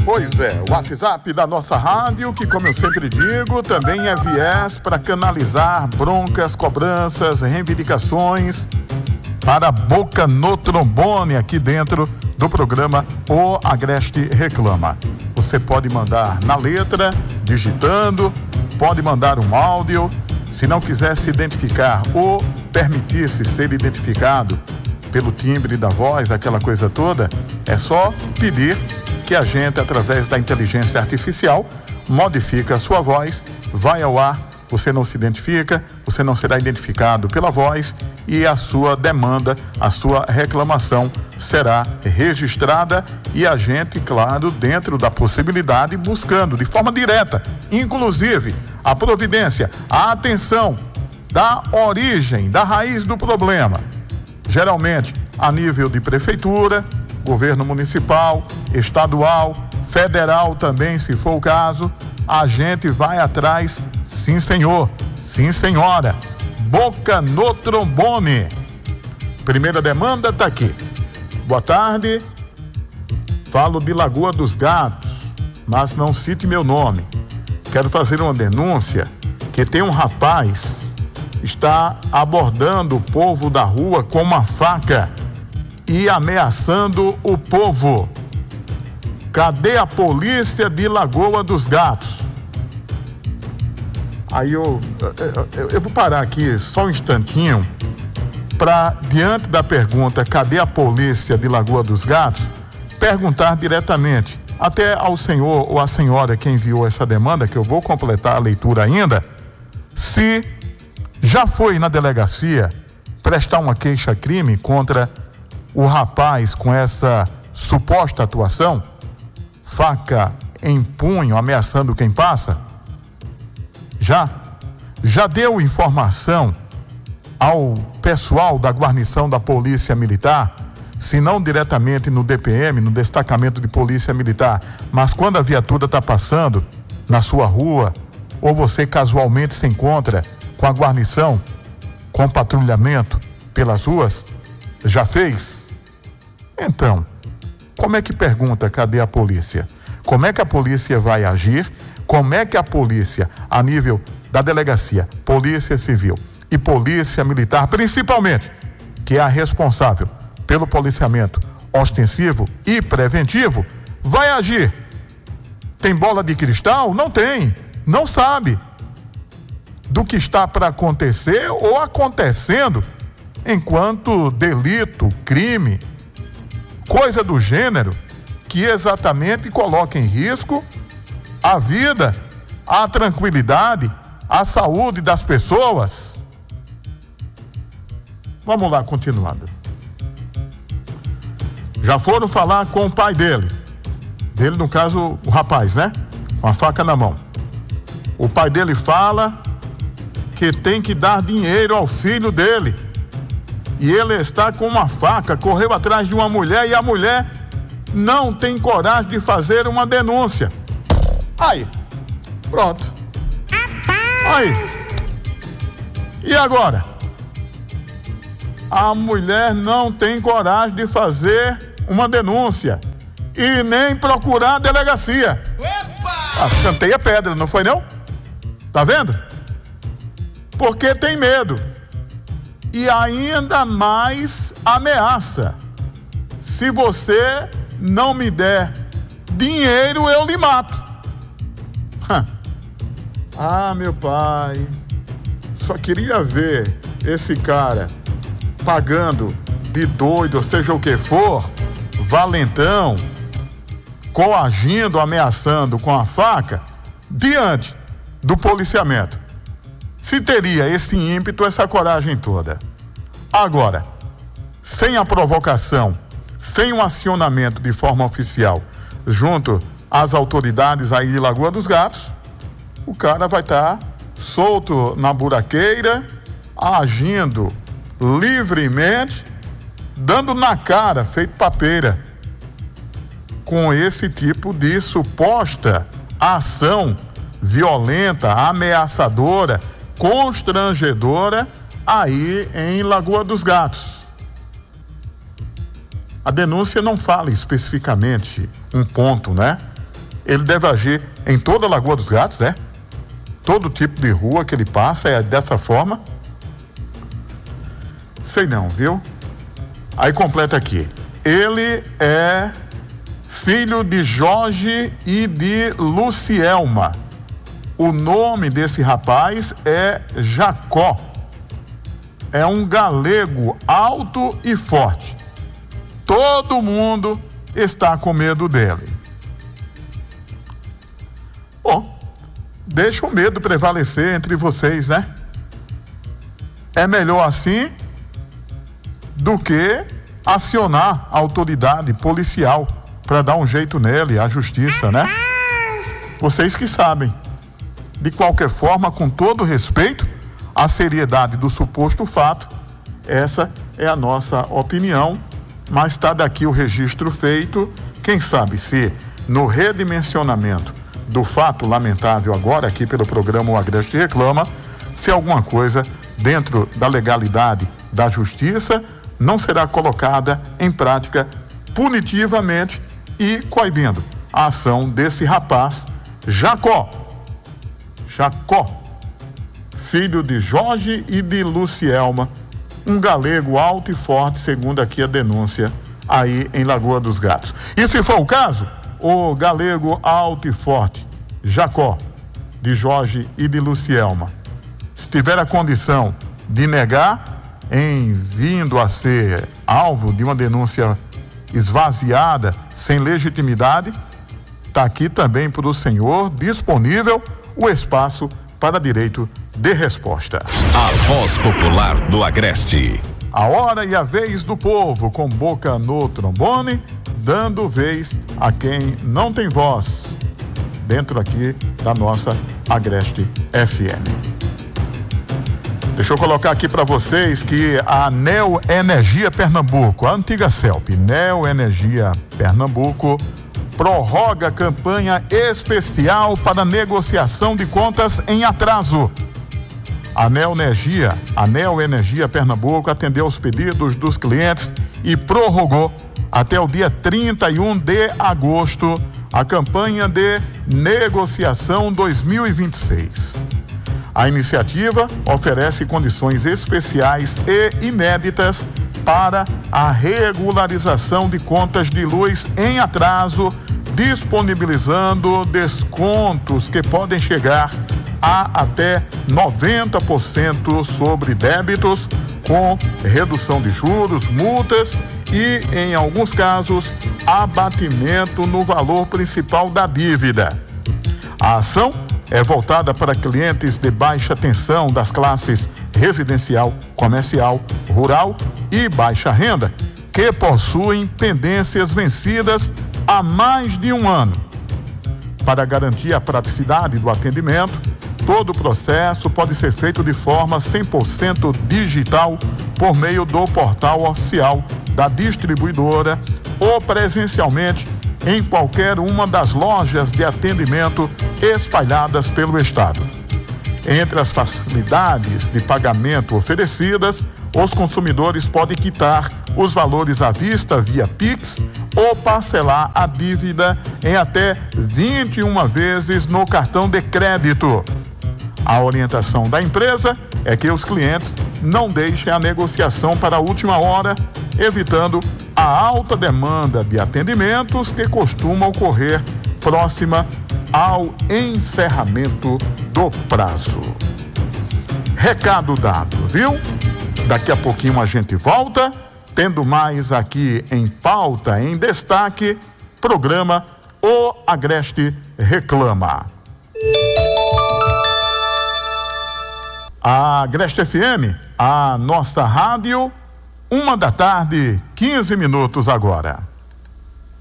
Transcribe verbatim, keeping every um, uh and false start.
Pois é, o WhatsApp da nossa rádio, que como eu sempre digo, também é viés para canalizar broncas, cobranças, reivindicações para a boca no trombone aqui dentro do programa O Agreste Reclama. Você pode mandar na letra, digitando, pode mandar um áudio. Se não quiser se identificar ou permitir-se ser identificado pelo timbre da voz, aquela coisa toda, é só pedir que a gente, através da inteligência artificial, modifica a sua voz, vai ao ar, você não se identifica, você não será identificado pela voz e a sua demanda, a sua reclamação será registrada e a gente, claro, dentro da possibilidade, buscando de forma direta, inclusive, a providência, a atenção da origem, da raiz do problema, geralmente a nível de prefeitura, governo municipal, estadual, federal também, se for o caso, a gente vai atrás, sim senhor, sim senhora, boca no trombone. Primeira demanda está aqui. Boa tarde, falo de Lagoa dos Gatos, mas não cite meu nome. Quero fazer uma denúncia que tem um rapaz está abordando o povo da rua com uma faca e ameaçando o povo. Cadê a polícia de Lagoa dos Gatos? Aí eu, eu, eu vou parar aqui só um instantinho para, diante da pergunta, cadê a polícia de Lagoa dos Gatos, perguntar diretamente, até ao senhor ou à senhora que enviou essa demanda, que eu vou completar a leitura ainda, se já foi na delegacia prestar uma queixa-crime contra o rapaz com essa suposta atuação, faca em punho, ameaçando quem passa? Já? Já deu informação ao pessoal da guarnição da Polícia Militar, se não diretamente no D P M, no destacamento de Polícia Militar, mas quando a viatura está passando na sua rua, ou você casualmente se encontra com a guarnição, com patrulhamento pelas ruas, já fez? Então, como é que pergunta cadê a polícia? Como é que a polícia vai agir? Como é que a polícia, a nível da delegacia, Polícia Civil e Polícia Militar, principalmente, que é a responsável pelo policiamento ostensivo e preventivo, vai agir? Tem bola de cristal? Não tem, não sabe do que está para acontecer ou acontecendo enquanto delito, crime, coisa do gênero, que exatamente coloca em risco a vida, a tranquilidade, a saúde das pessoas. Vamos lá, continuando. Já foram falar com o pai dele, dele no caso o rapaz, né? Com a faca na mão. O pai dele fala que tem que dar dinheiro ao filho dele. E ele está com uma faca, correu atrás de uma mulher e a mulher não tem coragem de fazer uma denúncia. Aí, pronto. Aí. E agora? A mulher não tem coragem de fazer uma denúncia e nem procurar a delegacia. Ah, cantei a pedra, não foi não? Tá vendo? Porque tem medo. E ainda mais ameaça. Se você não me der dinheiro, eu lhe mato. Ah, meu pai, só queria ver esse cara pagando de doido, ou seja o que for, valentão, coagindo, ameaçando com a faca, diante do policiamento. Se teria esse ímpeto, essa coragem toda. Agora, sem a provocação, sem um acionamento de forma oficial junto às autoridades aí de Lagoa dos Gatos, o cara vai estar solto na buraqueira, agindo livremente, dando na cara, feito papeira, com esse tipo de suposta ação violenta, ameaçadora, constrangedora aí em Lagoa dos Gatos. A denúncia não fala especificamente um ponto, né? Ele deve agir em toda a Lagoa dos Gatos, né? Todo tipo de rua que ele passa é dessa forma. Sei não, viu? Aí completa aqui. Ele é filho de Jorge e de Lucielma. O nome desse rapaz é Jacó. É um galego alto e forte. Todo mundo está com medo dele. Bom, deixa o medo prevalecer entre vocês, né? É melhor assim do que acionar a autoridade policial para dar um jeito nele, a justiça, né? Vocês que sabem. De qualquer forma, com todo respeito à seriedade do suposto fato, essa é a nossa opinião, mas está daqui o registro feito. Quem sabe se no redimensionamento do fato lamentável agora aqui pelo programa O Agreste Reclama, se alguma coisa dentro da legalidade da justiça não será colocada em prática punitivamente e coibindo a ação desse rapaz, Jacó. Jacó, filho de Jorge e de Lucielma, um galego alto e forte, segundo aqui a denúncia aí em Lagoa dos Gatos. E se for o caso, o galego alto e forte, Jacó, de Jorge e de Lucielma, se tiver a condição de negar em vindo a ser alvo de uma denúncia esvaziada, sem legitimidade, está aqui também para o senhor disponível o espaço para direito de resposta. A voz popular do Agreste. A hora e a vez do povo, com boca no trombone, dando vez a quem não tem voz, dentro aqui da nossa Agreste F M. Deixa eu colocar aqui para vocês que a Neo Energia Pernambuco, a antiga CELP, Neo Energia Pernambuco, prorroga campanha especial para negociação de contas em atraso. A Neo Energia, a Neo Energia Pernambuco atendeu os pedidos dos clientes e prorrogou até o dia trinta e um de agosto a campanha de negociação dois mil e vinte e seis. A iniciativa oferece condições especiais e inéditas para a regularização de contas de luz em atraso, disponibilizando descontos que podem chegar a até noventa por cento sobre débitos, com redução de juros, multas e, em alguns casos, abatimento no valor principal da dívida. A ação é voltada para clientes de baixa tensão das classes residencial, comercial, rural e baixa renda, que possuem pendências vencidas há mais de um ano. Para garantir a praticidade do atendimento, todo o processo pode ser feito de forma cem por cento digital por meio do portal oficial da distribuidora ou presencialmente em qualquer uma das lojas de atendimento espalhadas pelo estado. Entre as facilidades de pagamento oferecidas, os consumidores podem quitar os valores à vista via Pix ou parcelar a dívida em até vinte e uma vezes no cartão de crédito. A orientação da empresa é que os clientes não deixem a negociação para a última hora, evitando a alta demanda de atendimentos que costuma ocorrer próxima ao encerramento do prazo. Recado dado, viu? Daqui a pouquinho a gente volta, tendo mais aqui em pauta, em destaque, programa O Agreste Reclama. A Agreste F M, a nossa rádio, uma da tarde, quinze minutos agora.